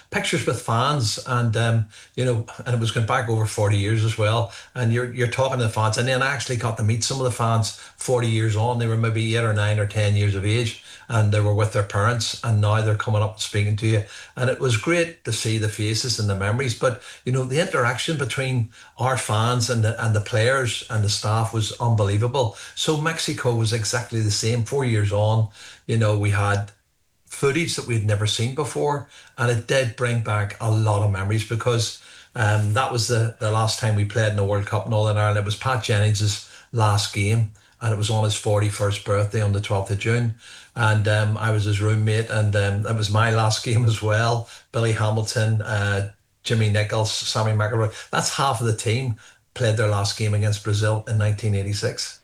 pictures with fans, and and it was going back over 40 years as well. And you're talking to the fans, and then I actually got to meet some of the fans 40 years on. They were maybe 8 or 9 or 10 years of age, and they were with their parents, and now they're coming up and speaking to you. And it was great to see the faces and the memories. But the interaction between our fans and the players and the staff was unbelievable. So Mexico was exactly the same. 4 years on, we had footage that we'd never seen before, and it did bring back a lot of memories because that was the last time we played in the World Cup in Northern Ireland. It was Pat Jennings' last game, and it was on his 41st birthday on the 12th of June. And I was his roommate, and it was my last game as well. Billy Hamilton, Jimmy Nichols, Sammy McIlroy. That's half of the team played their last game against Brazil in 1986.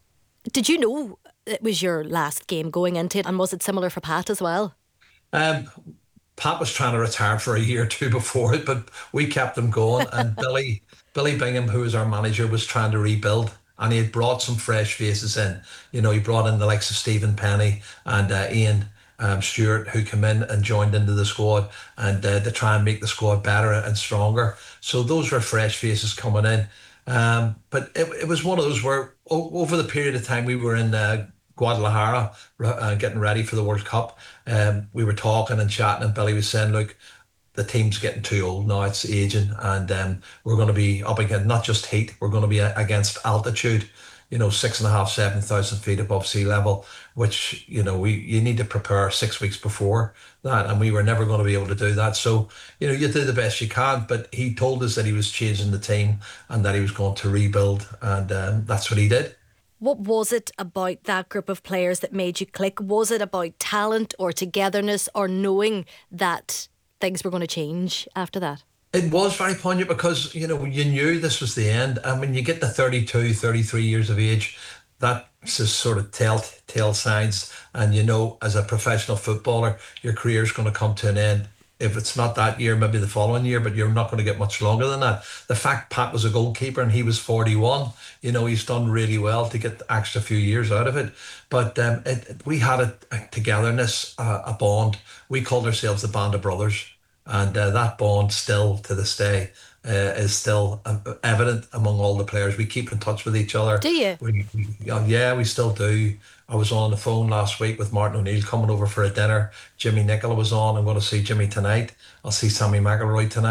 Did you know it was your last game going into it, and was it similar for Pat as well? Um, Pat was trying to retire for a year or two before it, but we kept him going. And Billy Bingham, who was our manager, was trying to rebuild, and he had brought some fresh faces in. He brought in the likes of Stephen Penny and Ian Stewart, who came in and joined into the squad, and to try and make the squad better and stronger. So those were fresh faces coming in. But it was one of those where over the period of time we were in Guadalajara getting ready for the World Cup, we were talking and chatting, and Billy was saying, look, the team's getting too old now, it's aging, and we're going to be up against not just heat, we're going to be against altitude, 6.5, 7,000 feet above sea level, which, you need to prepare 6 weeks before that, and we were never going to be able to do that. So, you do the best you can, but he told us that he was changing the team and that he was going to rebuild, and that's what he did. What was it about that group of players that made you click? Was it about talent or togetherness or knowing that things were going to change after that? It was very poignant because, you knew this was the end. And when you get to 32, 33 years of age, that's just sort of telltale signs. And, as a professional footballer, your career's going to come to an end. If it's not that year, maybe the following year, but you're not going to get much longer than that. The fact Pat was a goalkeeper and he was 41, he's done really well to get the extra few years out of it. But we had a togetherness, a bond. We called ourselves the Band of Brothers. And that bond still to this day is still evident among all the players. We keep in touch with each other. Do you? Yeah, we still do. I was on the phone last week with Martin O'Neill coming over for a dinner. Jimmy Nicholl was on. I'm going to see Jimmy tonight. I'll see Sammy McIlroy tonight.